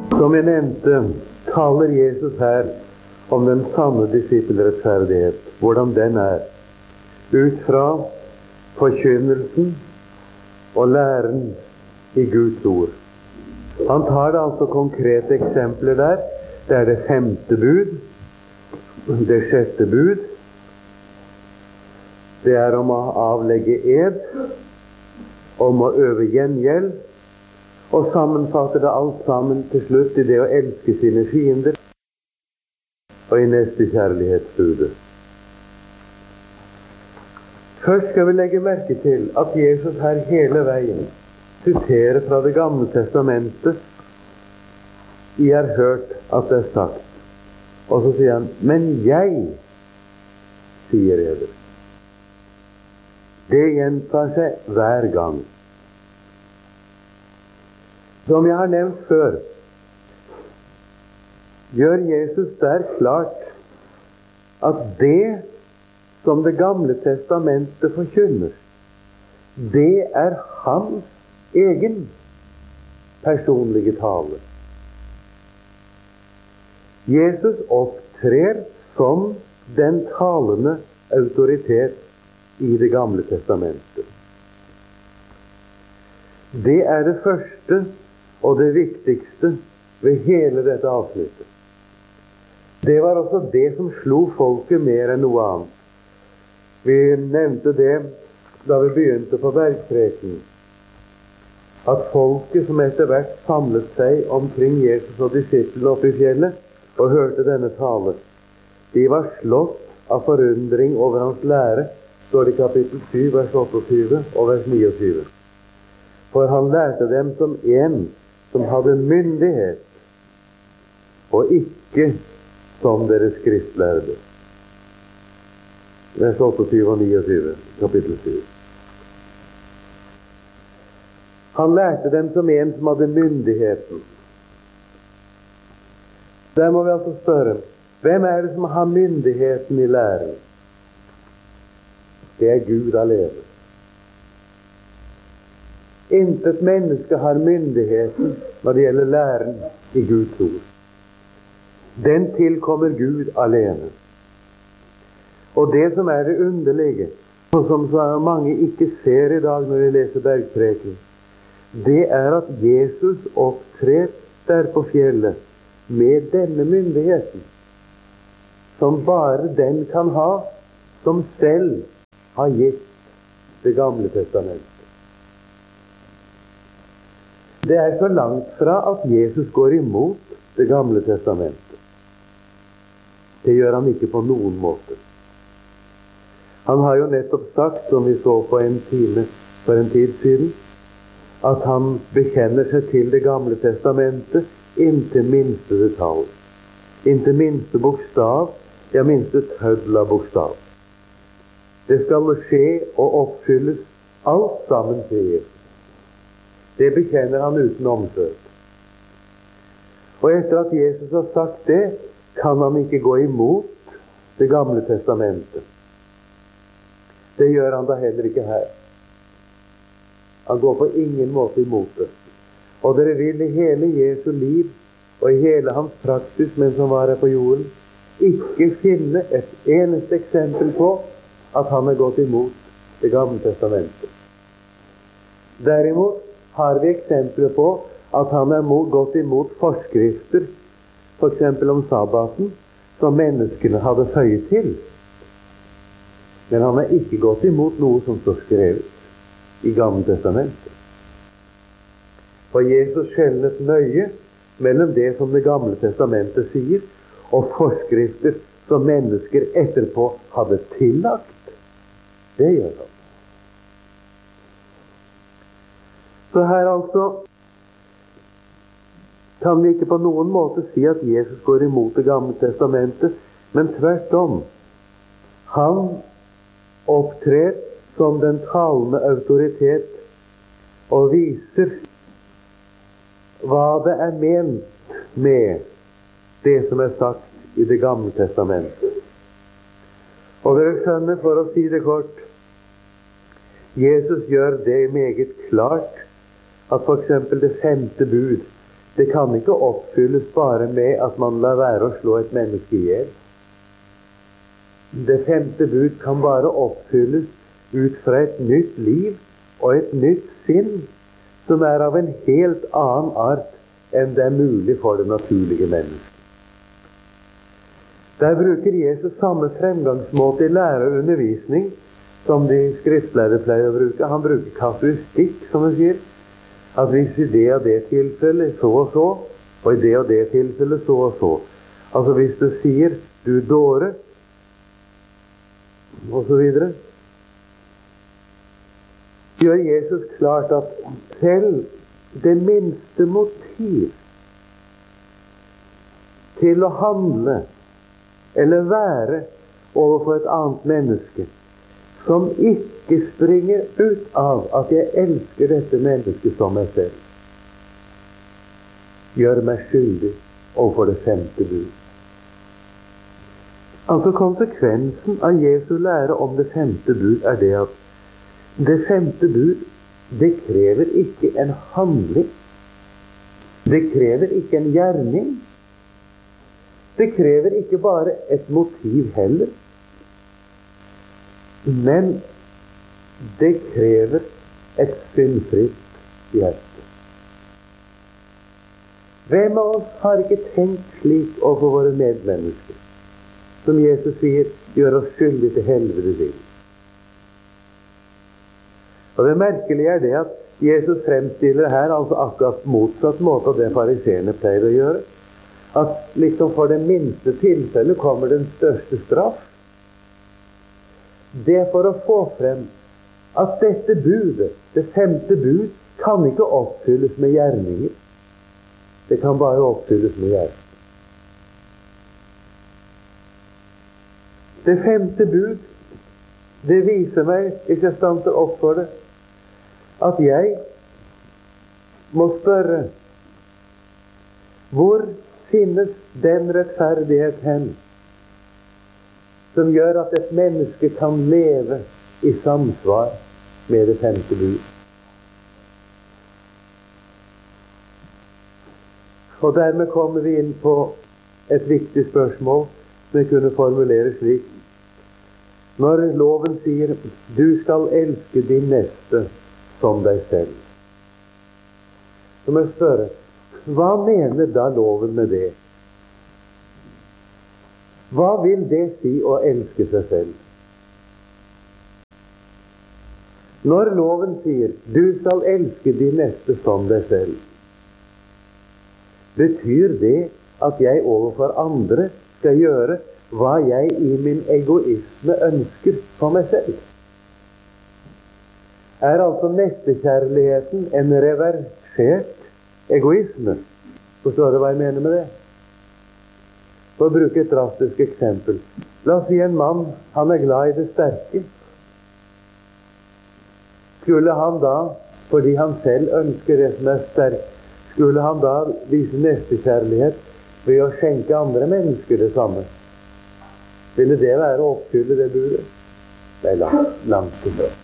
Som jeg nevnte, taler Jesus her om den sanne disippelrettferdighet, hvordan den er, ut fra forkynnelsen og læren i Guds ord. Han tar det altså konkrete eksempler der. Det er det 5. bud, det 6. bud, det er om å avlegge ed, om å øve gjengjeld, og sammenfatter det alt sammen til slutt i det å elske sine fiender, og i neste kjærlighetsbudet. Først skal vi legge merke til at Jesus her hele veien siterer fra Det gamle testamentet. Jeg har hørt at det er sagt. Og så sier han, men jeg sier dere. Det gjentar seg hver gang. Som jeg har nevnt før, gjør Jesus der klart at det som Det gamle testamentet forkynner, det er hans egen personlige tale. Jesus opptrer som den talende autoritet i Det gamle testamentet. Det er det første og det viktigste ved hele dette avsnittet. Det var også det som slo folket mer enn noe annet. Vi nevnte det da vi begynte på bergpreken, at folket som etter hvert samlet seg omkring Jesus og disiplene oppe i fjellet og hørte denne tale, de var slått av forundring over hans lære, står det i kapittel 7, vers 28 og vers 29. For han lærte dem som en som hadde myndighet, og ikke som deres skriftlærde. Vers 28 og 29, kapittel 7. Han lærte dem som en som hadde myndigheten. Der må vi altså spørre, hvem er det som har myndigheten i læren? Det er Gud alene. Intet menneske har myndigheten når det gjelder læren i Guds ord. Den tilkommer Gud alene. Og det som er det underlige, og som så mange ikke ser i dag når de leser bergpreken, det er at Jesus opptrer der på fjellet med denne myndigheten, som bare den kan ha, som selv har gitt Det gamle testamentet. Det er så langt fra at Jesus går imot Det gamle testamentet. Det gjør han ikke på noen måte. Han har jo nettopp sagt, som vi så på en time for en tid siden, at han bekjenner seg til Det gamle testamentet inntil minste detalj, inntil minste bokstav, ja, minste tødel av bokstav. Det skal skje og oppfylles alt sammen til Jesus. Det bekjenner han uten omsøk. Og etter at Jesus har sagt det, kan han ikke gå imot Det gamle testamentet. Det gjør han da heller ikke her. Han går på ingen måte imot det. Og dere vil i hele Jesu liv og i hele hans praksis mens han var her på jorden, ikke finne et eneste eksempel på at han har gått imot Det gamle testamentet. Derimot har vi eksempler på at han har gått imot forskrifter, for eksempel om sabbaten, som menneskene hadde føyet til. Men han har ikke gått imot noe som står skrevet i Gamle testamentet. For Jesus skjelnet nøye mellom det som Det gamle testamentet sier, og forskrifter som mennesker etterpå hadde tillagt. Det gjør han. Så her altså kan vi ikke på noen måte si at Jesus går imot Det gamle testamentet, men tvert om. Han opptrer som den talende autoritet og viser hva det er ment med det som er sagt i Det gamle testamentet. Og dere skjønner, for å si det kort, Jesus gjør det meget klart at for eksempel det 5. bud, det kan ikke oppfylles bare med at man lar være å slå et menneske ihjel. Det 5. bud kan bare oppfylles ut fra et nytt liv og et nytt sinn, som er av en helt annen art enn det er mulig for det naturlige mennesket. Der bruker Jesus samme fremgangsmåte i lære og undervisning som de skriftlærde pleier å bruke. Han bruker kasuistikk, som han sier. At hvis i det og det tilfellet så og så, og i det og det tilfellet så og så. Altså hvis du sier 'du dåre', og så videre, gjør Jesus klart at selv det minste motiv til å handle eller være overfor et annet menneske som ikke springer ut av at jeg elsker dette mennesket som meg selv, gjør meg skyldig overfor det 5. bud. Altså konsekvensen av Jesu lære om det 5. bud er det at det 5. bud, det krever ikke en handling. Det krever ikke en gjerning. Det krever ikke bare et motiv heller. Men det krever et syndfritt hjerte. Hvem av oss har ikke tenkt slik overfor våre medmennesker, som Jesus sier, gjør oss skyldig til helvetes ild? Og det merkelige er det at Jesus fremstiller her altså akkurat motsatt måte av det fariseerne pleier å gjøre. At liksom for det minste tilfellet kommer den største straff. Det for å få frem at dette budet, det 5. bud, kan ikke oppfylles med gjerninger. Det kan bare oppfylles med hjertet. Det 5. bud, det viser meg, hvis jeg stanser opp for det, at jeg må spørre, hvor finnes den rettferdighet hen som gjør at et menneske kan leve i samsvar med det 5. bud? Og dermed kommer vi inn på et viktig spørsmål som jeg kunne formulere slik. Når loven sier, du skal elske din neste som deg selv, så må jeg spørre, hva mener da loven med det? Hva vil det si å elske seg selv? Når loven sier, du skal elske din neste som deg selv, betyr det at jeg overfor andre skal gjøre hva jeg i min egoisme ønsker for meg selv? Er altså nestekjærligheten en reversert egoisme? Forstår du hva jeg mener med det? For å bruke et drastisk eksempel. La oss si en mann, han er glad i det sterke. Skulle han da, fordi han selv ønsker det som er sterkt, skulle han da vise nestekjærlighet ved å skjenke andre mennesker det samme? Ville det være å oppfylle det budet? Det er langt til det.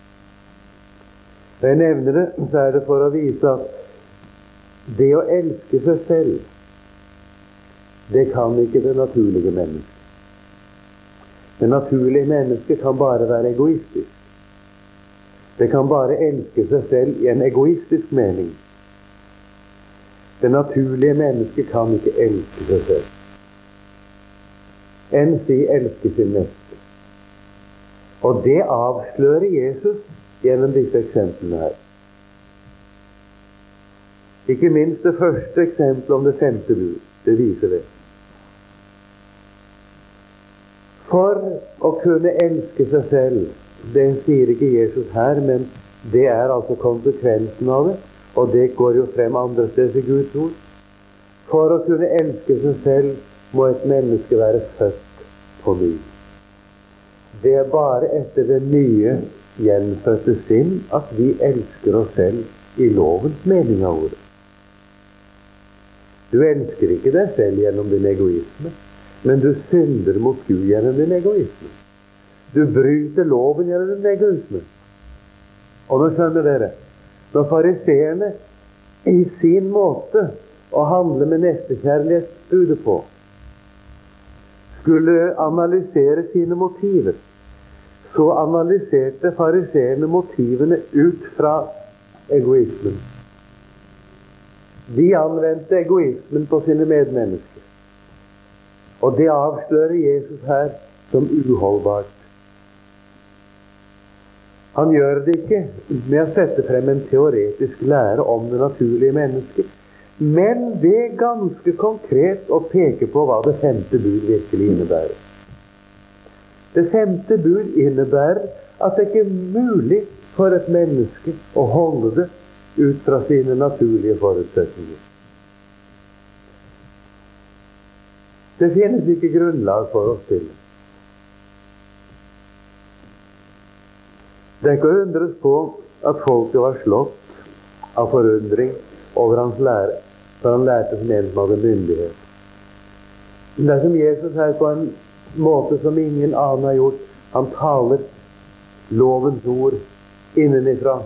Når jeg nevner det, så er det for å vise at det å elske seg selv, det kan ikke det naturlige mennesket. Det naturlige mennesket kan bare være egoistisk. Det kan bare elske seg selv i en egoistisk mening. Det naturlige mennesket kan ikke elske seg selv. Enn si elske sin neste. Og det avslører Jesus gjennom disse eksemplene her. Ikke minst det første eksempelet om det 5. bud. Det viser det. For å kunne elske seg selv, det sier ikke Jesus her, men det er altså konsekvensen av det, og det går jo frem andre steder i Guds ord. For å kunne elske seg selv må et menneske være født på ny. Det er bare etter det nye gjenfødte sinn at vi elsker oss selv i lovens mening av ordet. Du elsker ikke deg selv gjennom din egoisme, men du synder mot Gud gjennom din egoisme. Du bryter loven gjennom din egoisme. Og nå skjønner dere, når fariseerne i sin måte å handle med nestekjærlighetsbudet på, skulle analysere sine motiver, så analyserte fariseerne motivene ut fra egoismen. De anvendte egoismen på sine medmennesker. Og det avslører Jesus her som uholdbart. Han gjør det ikke med å sette frem en teoretisk lære om det naturlige mennesket, men ved ganske konkret å peke på hva det 5. bud virkelig innebærer. Det 5. bud innebærer at det ikke er mulig for et menneske å holde det ut fra sine naturlige forutsetninger. Det finnes ikke grunnlag for oss til det. Det er ikke å undres på at folket var slått av forundring over hans lære, for han lærte som en som hadde myndighet. Det er som Jesus her på en måte som ingen annen har gjort. Han taler lovens ord innenifra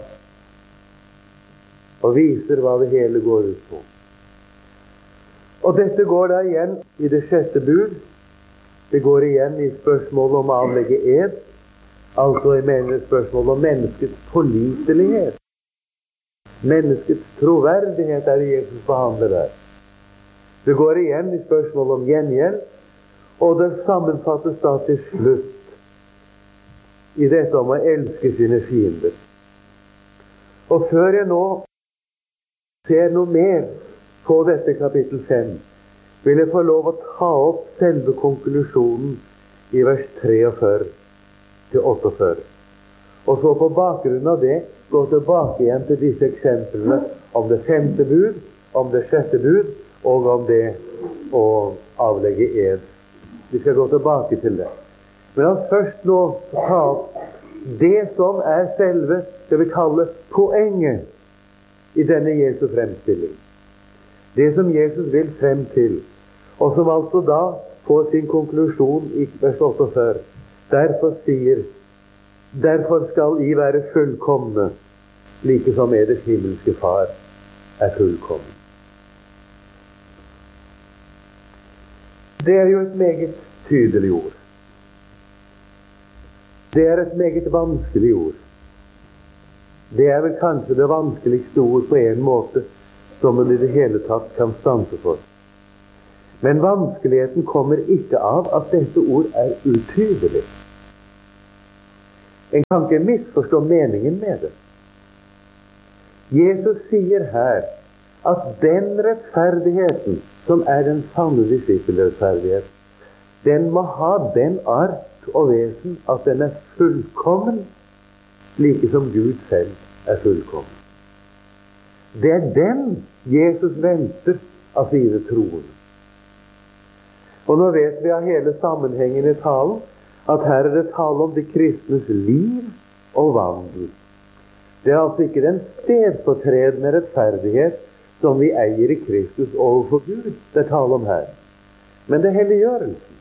og viser hva det hele går ut på. Og dette går da igjen i det 6. bud. Det går igjen i spørsmålet om å avlegge ed, altså i spørsmålet om menneskets pålitelighet. Menneskets troverdighet er det Jesus behandler der. Det går igjen i spørsmålet om gjengjeld, og det sammenfattes da til slutt i dette om å elske sine fiender. Og før jeg nå ser noe mer på dette kapittel 5, vil jeg få lov å ta opp selve konklusjonen i vers 43 til 48. Og så på bakgrunn av det gå tilbake igjen til disse eksemplene om det 5. bud, om det 6. bud, og om det å avlegge ed. Vi skal gå tilbake til det. Men la oss først nå ta opp det som er selve, det vi kaller poenget i denne Jesu fremstilling. Det som Jesus vil frem til, og som altså da får sin konklusjon i vers 48. Derfor skal I være fullkomne, like som Eders himmelske Far er fullkommen. Det er jo et meget tydelig ord. Det er et meget vanskelig ord. Det er vel kanskje det vanskeligste ord på en måte som man i det hele tatt kan stanse for. Men vanskeligheten kommer ikke av at dette ord er utydelig. En kan ikke misforstå meningen med det. Jesus sier her at den rettferdigheten som er den sanne disippelrettferdighet, den må ha den art og vesen at den er fullkommen, like som Gud selv er fullkommen. Det er den Jesus venter av sine troende. Og nå vet vi av hele sammenhengen i talen at her er det tale om de kristnes liv og vandel. Det er altså ikke den stedfortredende rettferdighet som vi eier i Kristus overfor Gud det er tale om her, men det er helliggjørelsen.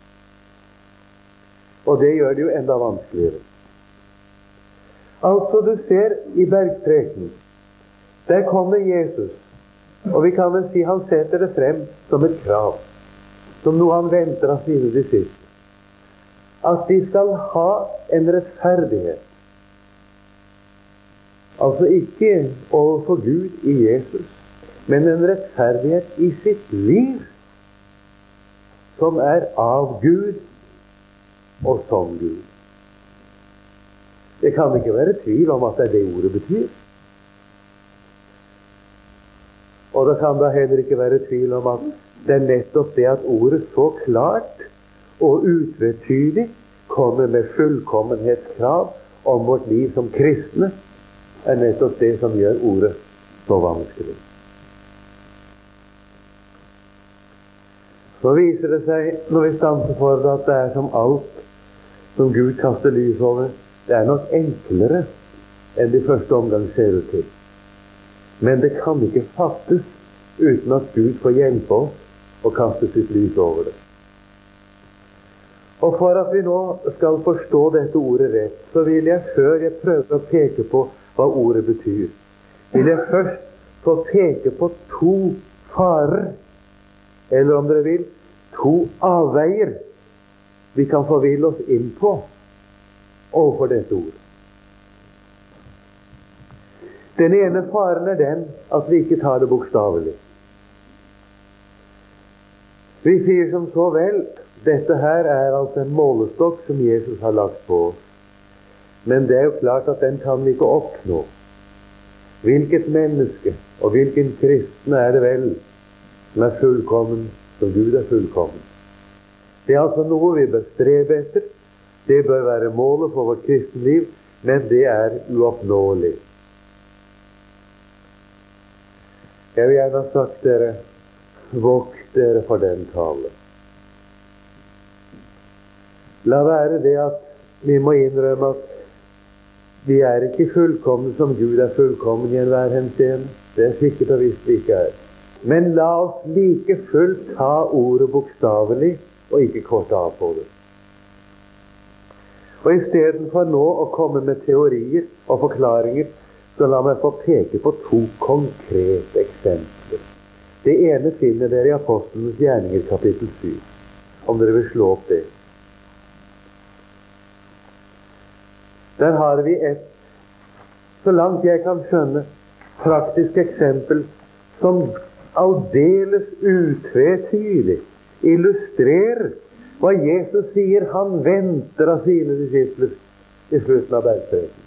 Og det gjør det jo enda vanskeligere. Altså, du ser i bergpreken, der kommer Jesus, og vi kan vel si han setter det frem som et krav, som noe han venter av sine disipler. At de skal ha en rettferdighet. Altså ikke overfor Gud i Jesus, men en rettferdighet i sitt liv, som er av Gud og som Gud. Det kan ikke være tvil om at det er det ordet betyr. Og det kan da heller ikke være tvil om at det er nettopp det at ordet så klart og utvetydig kommer med fullkommenhetskrav om vårt liv som kristne, er nettopp det som gjør ordet så vanskelig. Så viser det seg, når vi stanser for det, at det er som alt som Gud kaster lys over. Det er nok enklere enn de første omgang ser ut til. Men det kan ikke fattes uten at Gud får hjelpe oss og kaste sitt lys over det. Og for at vi nå skal forstå dette ordet rett, så vil jeg, før jeg prøver å peke på hva ordet betyr, vil jeg først få peke på to farer, eller om dere vil, 2 avveier vi kan forville oss inn på overfor dette ordet. Den ene faren er den at vi ikke tar det bokstavelig. Vi sier som så vel, dette her er altså en målestokk som Jesus har lagt på oss. Men det er jo klart at den kan vi ikke oppnå. Hvilket menneske og hvilken kristne er det vel som er fullkommen, som Gud er fullkommen? Det er altså noe vi bør strebe etter. Det bør være målet for vårt kristenliv, men det er uoppnåelig. Jeg vil gjerne ha sagt dere, vokt dere for den tale. La være det at vi må innrømme at vi er ikke fullkomne som Gud er fullkommen i enhver henseende. Det er sikkert og visst vi ikke er. Men la oss like fullt ta ordet bokstavelig og ikke korte av på det. Og i stedet for nå å komme med teorier og forklaringer, så la meg få peke på 2 konkrete eksempler. Det ene finner dere i Apostlenes gjerninger kapittel 7, om dere vil slå opp det. Der har vi et, så langt jeg kan skjønne, praktisk eksempel som aldeles utvetydig illustrerer hva Jesus sier han venter av sine disipler i slutten av bergpreken.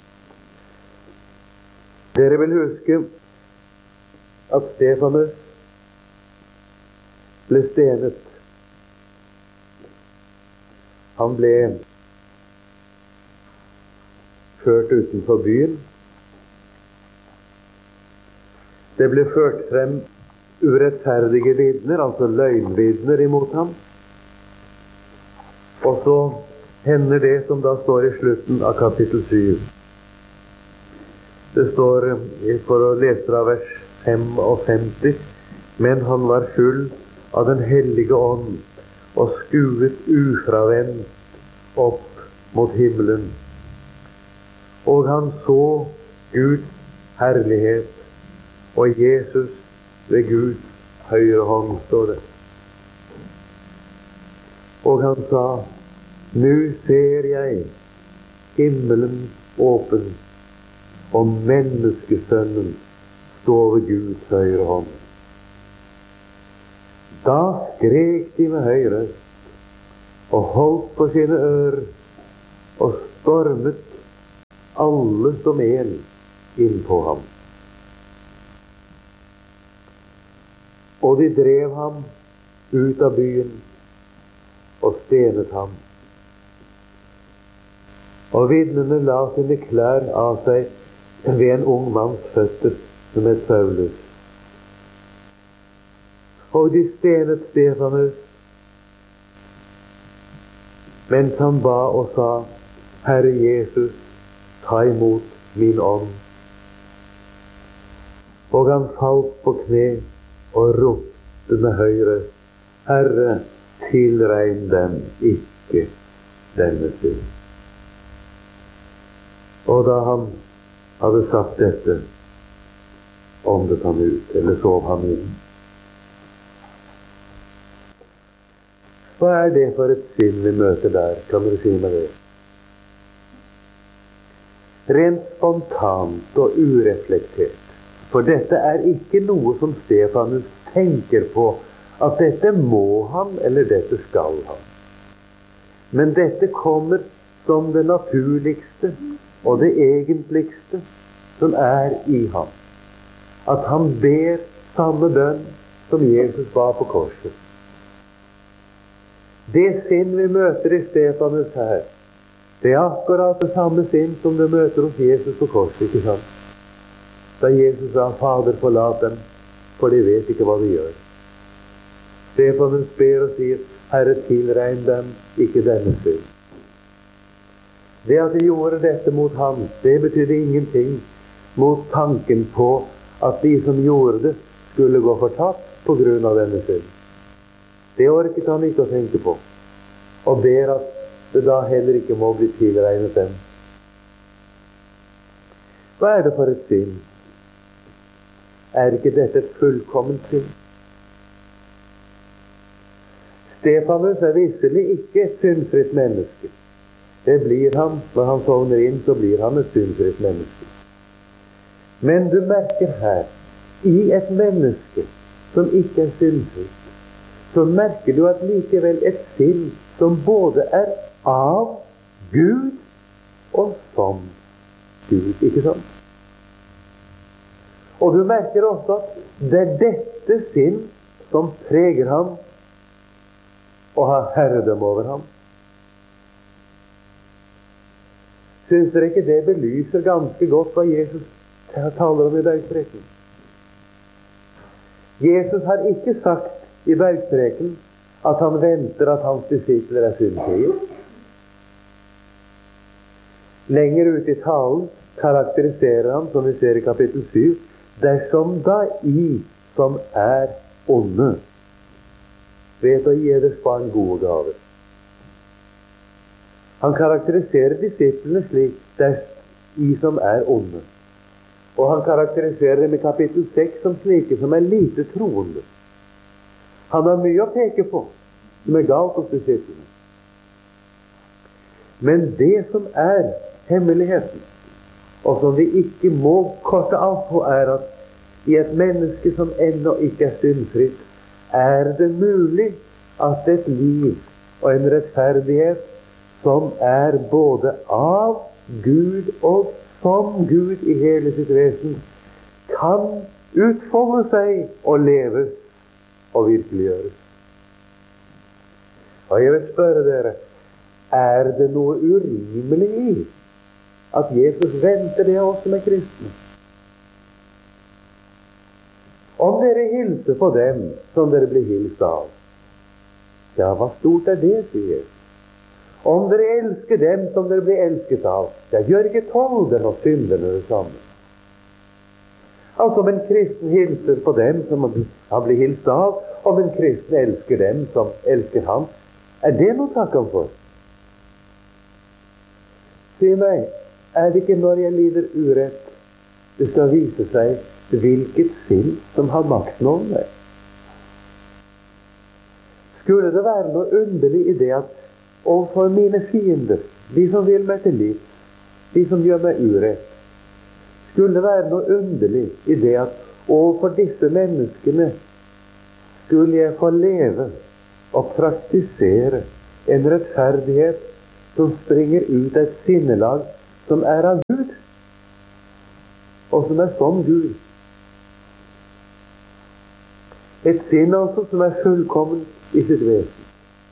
Dere vil huske at Stefanus ble stenet. Han ble ført utenfor byen. Det ble ført frem urettferdige vitner, altså løgnvitner imot ham. Og så hender det som da står i slutten av kapittel 7. Det står, for å lese fra vers 55, men han var full av den hellige ånd og skuet ufravendt opp mot himmelen. Og han så Guds herlighet og Jesus ved Guds høyre hånd, står det. Og han sa, «Nu ser jeg himmelen åpen, og menneskesønnen står ved Guds høyre hånd.» Da skrek de med høy røst og holdt på sine ører og stormet alle som en inn på ham. Og de drev ham ut av byen og stenet ham. Og vitnene la sine klær av seg ved en ung manns føtter som het Saulus. Og de stenet Stefanus, mens han ba og sa, «Herre Jesus, ta imot min ånd.» Og han falt på kne og ropte med høy røst, «Herre, tilregn dem ikke denne synd.» Og da han hadde sagt dette, åndet han ut, eller sov han inn. Hva er det for et sinn vi møter der? Kan dere si meg det? Rent spontant og ureflektert. For dette er ikke noe som Stefanus tenker på, at dette må han, eller dette skal han. Men dette kommer som det naturligste og det egentligste som er i ham. At han ber samme bønn som Jesus ba på korset. Det sinn vi møter i Stefanus her, det er akkurat det samme sinn som du møter hos Jesus på korset, ikke sant? Da Jesus sa, «Fader, forlat dem, for de vet ikke hva de gjør.» Stefanus ber og sier, «Herre, tilregn dem ikke denne synd.» Det at de gjorde dette mot ham, det betydde ingenting mot tanken på at de som gjorde det, skulle gå fortapt på grunn av denne synd. Det orket han ikke å tenke på, og ber at det da heller ikke må bli tilregnet dem. Hva er det for et synd? Er ikke dette et fullkomment synd? Stefanus er visselig ikke et syndfritt menneske. Det blir han. Når han sovner inn, så blir han et syndfritt menneske. Men du merker her, i et menneske som ikke er syndfritt, så merker du at likevel et sinn som både er av Gud og som Gud, ikke sant? Og du merker også at det er dette sinn som preger ham og har herredømme over ham. Syns dere ikke det belyser ganske godt hva Jesus taler om i bergpreken? Jesus har ikke sagt i bergpreken at han venter at hans disipler er syndfrie. Lenger ut i talen karakteriserer han, som vi ser i kapittel 7, dersom da I som er onde vet å gi deres barn gode gaver. Han karakteriserer disiplene slik, I som er onde. Og han karakteriserer dem i kapittel 6 som slike som er lite troende. Han har mye å peke på som er galt hos disiplene. Men det som er hemmeligheten, og som vi ikke må korte av på, er at i et menneske som ennå ikke er syndfritt, er det mulig at et liv og en rettferdighet som er både av Gud og som Gud i hele sitt vesen, kan utfolde seg og leves og virkeliggjøres. Og jeg vil spørre dere, er det noe urimelig i at Jesus venter det av oss som er kristne? Om dere hilser på dem som dere blir hilst av, ja, hva stort er det, sier Jesus. Om dere elsker dem som dere blir elsket av, ja, gjør ikke tolderne og synderne det samme. Altså, om en kristen hilser på dem som han blir hilst av, om en kristen elsker dem som elsker ham, er det noe takk ham for? Si meg, er det ikke når jeg lider urett, det skal vise seg hvilket sinn som har makten over meg? Skulle det være noe underlig i det at overfor mine fiender, de som vil meg til liv, de som gjør meg urett, skulle det være noe underlig i det at overfor disse menneskene skulle jeg få leve og praktisere en rettferdighet som springer ut av et sinnelag som er av Gud, og som er som Gud. Et sinn altså som er fullkommen i sitt vesen.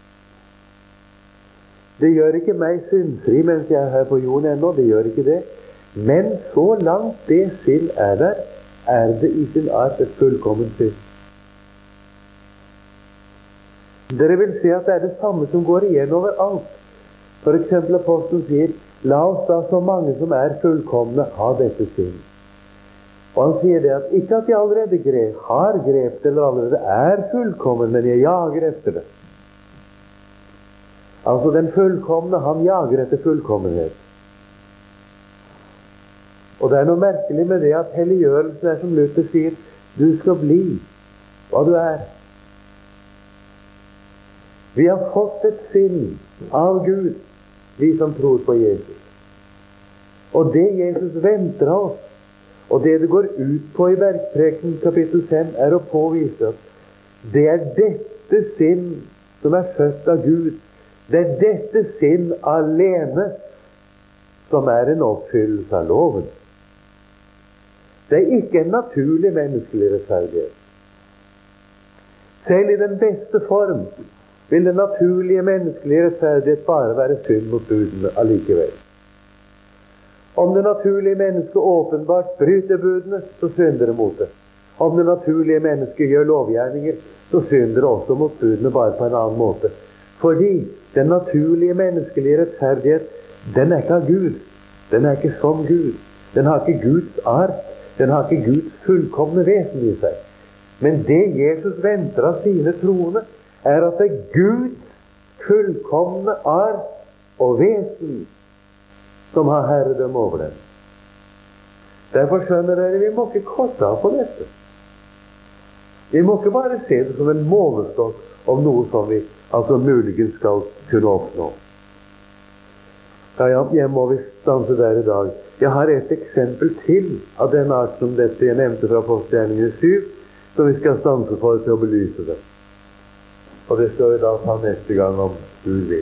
Det gjør ikke meg syndfri mens jeg er her på jorden ennå, det gjør ikke det. Men så langt det sinn er der, er det i sin art et fullkommen sinn. Dere vil se at det er det samme som går igjen overalt. For eksempel apostelen sier, la oss da så mange som er fullkomne ha dette sinn. Og han sier det at ikke at jeg allerede har grepet eller allerede er fullkommen, men jeg jager etter det. Altså den fullkomne, han jager etter fullkommenhet. Og det er noe merkelig med det at helliggjørelsen er som Luther sier, du skal bli hva du er. Vi har fått et sinn av Gud, vi som tror på Jesus. Og det Jesus venter av oss, og det det går ut på i Bergpreken kapittel 5, er å påvise at det er dette sinn som er født av Gud. Det er dette sinn alene som er en oppfyllelse av loven. Det er ikke en naturlig menneskelig rettferdighet. Selv i den beste form vil den naturlige menneskelige rettferdighet bare være synd mot budene allikevel. Om det naturlige mennesket åpenbart bryter budene, så synder det mot det. Om det naturlige mennesket gjør lovgjerninger, så synder det også mot budene, bare på en annen måte. Fordi den naturlige menneskelige rettferdighet, den er ikke av Gud. Den er ikke som Gud. Den har ikke Guds art. Den har ikke Guds fullkomne vesen i seg. Men det Jesus venter av sine troende, er at det er Guds fullkomne art og vesen som har herredømme over dem. Derfor skjønner dere, vi må ikke korte av på dette. Vi må ikke bare se det som en målestokk om noe som vi muligens skal kunne oppnå. Ja, jeg må visst stanse der i dag. Jeg har et eksempel til av den art som dette jeg nevnte fra Apostelgjerningen 7, som vi skal stanse for til å belyse det. Og det skal vi da ta neste gang om Gud vil.